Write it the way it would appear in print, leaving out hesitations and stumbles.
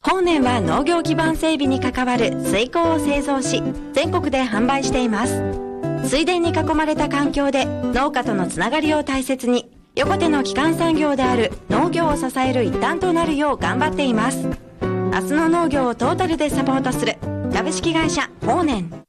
本年は農業基盤整備に関わる水耕を製造し、全国で販売しています。水田に囲まれた環境で農家とのつながりを大切に、横手の基幹産業である農業を支える一端となるよう頑張っています。明日の農業をトータルでサポートする株式会社豊年。